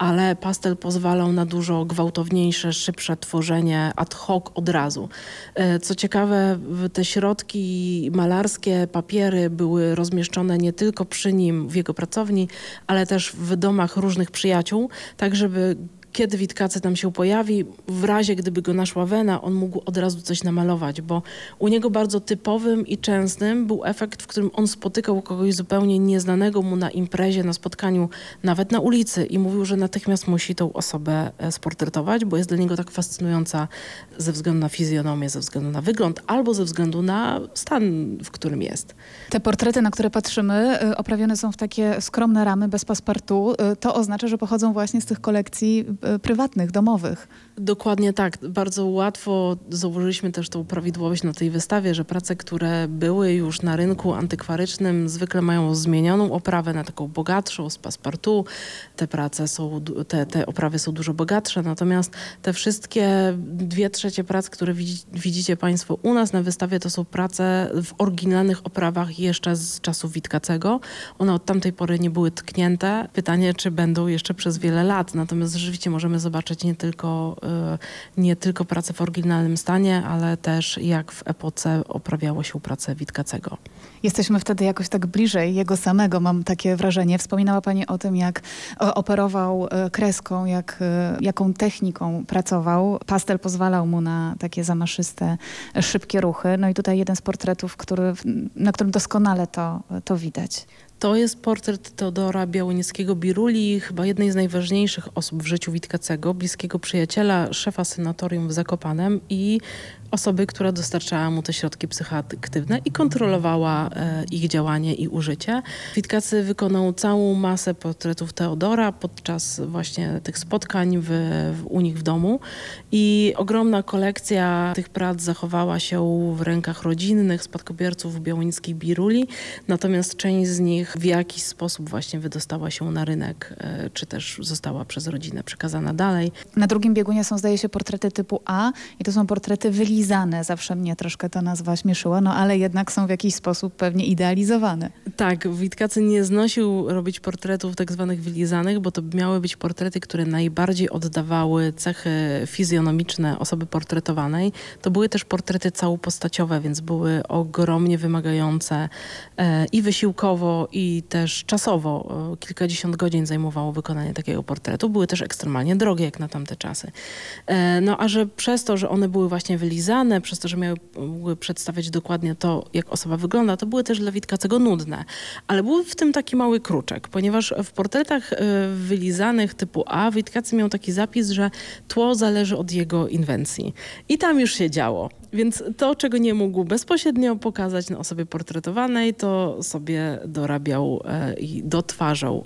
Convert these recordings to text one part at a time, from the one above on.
ale pastel pozwalał na dużo gwałtowniejsze, szybsze tworzenie ad hoc od razu. Co ciekawe, te środki malarskie, papiery były rozmieszczone nie tylko przy nim w jego pracowni, ale też w domach różnych przyjaciół, tak żeby kiedy Witkacy tam się pojawi, w razie gdyby go naszła wena, on mógł od razu coś namalować, bo u niego bardzo typowym i częstym był efekt, w którym on spotykał kogoś zupełnie nieznanego mu na imprezie, na spotkaniu, nawet na ulicy i mówił, że natychmiast musi tą osobę sportretować, bo jest dla niego tak fascynująca ze względu na fizjonomię, ze względu na wygląd albo ze względu na stan, w którym jest. Te portrety, na które patrzymy, oprawione są w takie skromne ramy, bez paspartu. To oznacza, że pochodzą właśnie z tych kolekcji prywatnych, domowych. Dokładnie tak. Bardzo łatwo zauważyliśmy też tą prawidłowość na tej wystawie, że prace, które były już na rynku antykwarycznym, zwykle mają zmienioną oprawę na taką bogatszą, z passepartout. Te prace są, te oprawy są dużo bogatsze, natomiast te wszystkie 2/3 prac, które widzicie Państwo u nas na wystawie, to są prace w oryginalnych oprawach jeszcze z czasów Witkacego. One od tamtej pory nie były tknięte. Pytanie, czy będą jeszcze przez wiele lat. Natomiast rzeczywiście możemy zobaczyć nie tylko pracę w oryginalnym stanie, ale też jak w epoce oprawiało się pracę Witkacego. Jesteśmy wtedy jakoś tak bliżej jego samego, mam takie wrażenie. Wspominała Pani o tym, jak operował kreską, jaką techniką pracował. Pastel pozwalał mu na takie zamaszyste, szybkie ruchy. No i tutaj jeden z portretów, na którym doskonale to widać. To jest portret Teodora Białonieckiego-Biruli, chyba jednej z najważniejszych osób w życiu Witkacego, bliskiego przyjaciela, szefa senatorium w Zakopanem i osoby, która dostarczała mu te środki psychoaktywne i kontrolowała ich działanie i użycie. Witkacy wykonał całą masę portretów Teodora podczas właśnie tych spotkań u nich w domu i ogromna kolekcja tych prac zachowała się w rękach rodzinnych spadkobierców Białonickich-Biruli, natomiast część z nich w jakiś sposób właśnie wydostała się na rynek, czy też została przez rodzinę przekazana dalej. Na drugim biegunie są, zdaje się, portrety typu A i to są portrety wylizane. Zawsze mnie troszkę ta nazwa śmieszyła, no ale jednak są w jakiś sposób pewnie idealizowane. Tak, Witkacy nie znosił robić portretów tak zwanych wylizanych, bo to miały być portrety, które najbardziej oddawały cechy fizjonomiczne osoby portretowanej. To były też portrety całopostaciowe, więc były ogromnie wymagające i wysiłkowo, i też czasowo. Kilkadziesiąt godzin zajmowało wykonanie takiego portretu. Były też ekstremalnie drogie, jak na tamte czasy. No a że przez to, że one były właśnie wylizane, przez to, że mogły przedstawiać dokładnie to, jak osoba wygląda, to były też dla Witkacego nudne. Ale był w tym taki mały kruczek, ponieważ w portretach wylizanych typu A Witkacy miał taki zapis, że tło zależy od jego inwencji. I tam już się działo. Więc to, czego nie mógł bezpośrednio pokazać na osobie portretowanej, to sobie dorabiał i dotwarzał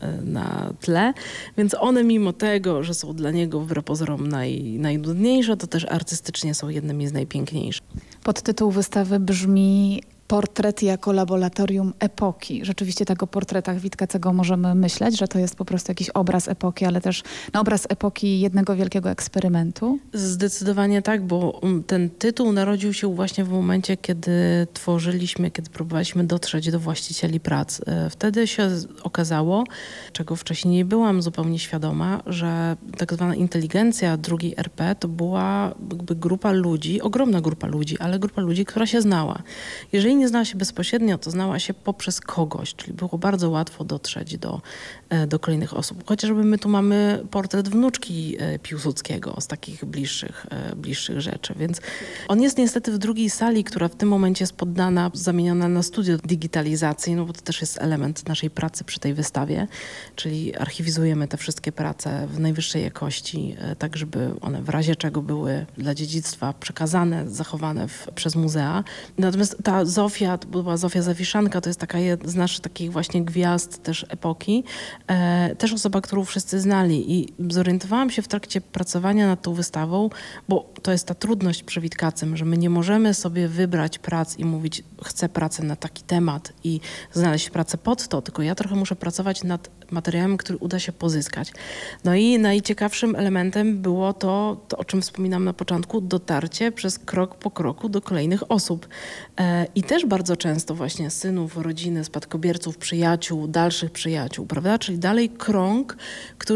na tle. Więc one mimo tego, że są dla niego wbrew pozorom najnudniejsze, to też artystycznie są jednymi z najpiękniejszych. Podtytuł wystawy brzmi Portret jako laboratorium epoki. Rzeczywiście tak o portretach Witkacego możemy myśleć, że to jest po prostu jakiś obraz epoki, ale też obraz epoki jednego wielkiego eksperymentu? Zdecydowanie tak, bo ten tytuł narodził się właśnie w momencie, kiedy próbowaliśmy dotrzeć do właścicieli prac. Wtedy się okazało, czego wcześniej nie byłam zupełnie świadoma, że tak zwana inteligencja drugiej RP to była jakby grupa ludzi, ogromna grupa ludzi, ale grupa ludzi, która się znała. Jeżeli nie znała się bezpośrednio, to znała się poprzez kogoś, czyli było bardzo łatwo dotrzeć do kolejnych osób. Chociażby my tu mamy portret wnuczki Piłsudskiego z takich bliższych rzeczy, więc on jest niestety w drugiej sali, która w tym momencie jest zamieniona na studio digitalizacji, no bo to też jest element naszej pracy przy tej wystawie, czyli archiwizujemy te wszystkie prace w najwyższej jakości, tak żeby one w razie czego były dla dziedzictwa przekazane, zachowane przez muzea. Natomiast ta Zofia, to była Zofia Zawiszanka, to jest taka z naszych takich właśnie gwiazd też epoki, też osoba, którą wszyscy znali i zorientowałam się w trakcie pracowania nad tą wystawą, bo to jest ta trudność przy Witkacym, że my nie możemy sobie wybrać prac i mówić, chcę pracę na taki temat i znaleźć pracę pod to, tylko ja trochę muszę pracować nad materiałem, który uda się pozyskać. No i najciekawszym elementem było to, o czym wspominam na początku, dotarcie przez krok po kroku do kolejnych osób. I też bardzo często właśnie synów, rodziny, spadkobierców, przyjaciół, dalszych przyjaciół, prawda? Czyli dalej krąg, który